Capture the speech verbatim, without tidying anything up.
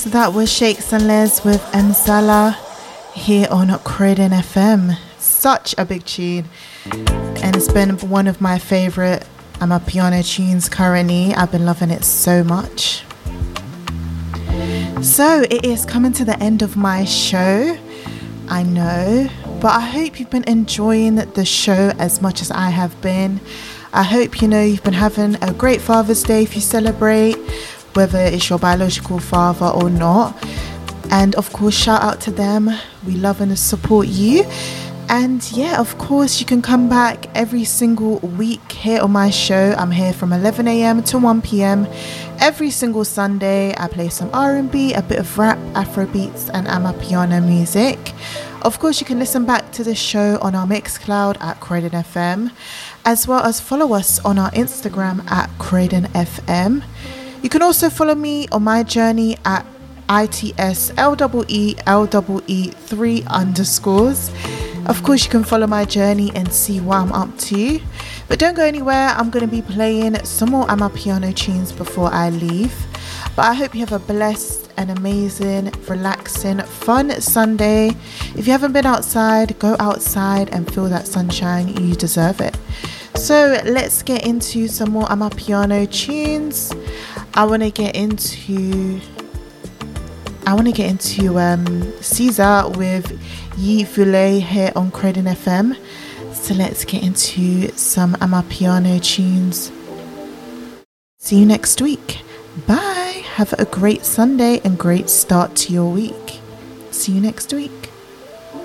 So that was Shakes and Les with Mzala here on Croydon F M. Such a big tune, and it's been one of my favorite Amapiano tunes currently. I've been loving it so much. So it is coming to the end of my show, I know, but I hope you've been enjoying the show as much as I have been. I hope you know you've been having a great Father's Day if you celebrate, whether it's your biological father or not. And of course, shout out to them. We love and support you. And yeah, of course, you can come back every single week here on my show. I'm here from eleven a.m. to one p.m. every single Sunday. I play some R and B, a bit of rap, Afrobeats and Amapiano music. Of course, you can listen back to the show on our Mixcloud at Croydon F M, as well as follow us on our Instagram at Croydon F M. You can also follow me on my journey at I T S L E E L E E three underscores. Of course, you can follow my journey and see what I'm up to. But don't go anywhere. I'm going to be playing some more Amapiano tunes before I leave. But I hope you have a blessed and amazing, relaxing, fun Sunday. If you haven't been outside, go outside and feel that sunshine. You deserve it. So let's get into some more Amapiano tunes. I want to get into... I want to get into um, Caesar with Yi Vule here on Croydon F M. So let's get into some Amapiano tunes. See you next week. Bye. Have a great Sunday and great start to your week. See you next week.